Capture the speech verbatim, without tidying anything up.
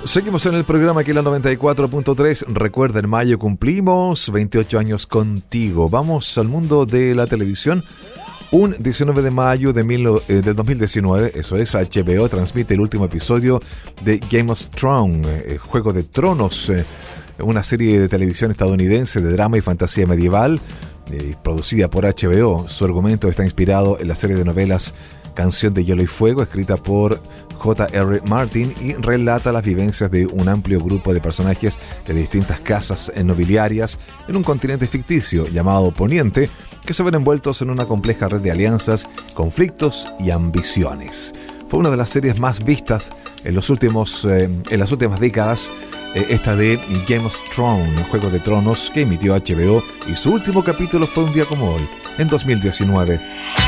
Seguimos en el programa aquí en la noventa y cuatro punto tres. Recuerda, en mayo cumplimos veintiocho años contigo. Vamos al mundo de la televisión. Un diecinueve de mayo de, mil, eh, de dos mil diecinueve, eso es, H B O transmite el último episodio de Game of Thrones, eh, Juego de Tronos, eh, una serie de televisión estadounidense de drama y fantasía medieval, eh, producida por H B O. Su argumento está inspirado en la serie de novelas Canción de Hielo y Fuego, escrita por J R Martin, y relata las vivencias de un amplio grupo de personajes de distintas casas nobiliarias en un continente ficticio llamado Poniente, que se ven envueltos en una compleja red de alianzas, conflictos y ambiciones. Fue una de las series más vistas en, los últimos, eh, en las últimas décadas, eh, esta de Game of Thrones, Juego de Tronos, que emitió H B O, y su último capítulo fue un día como hoy, en dos mil diecinueve.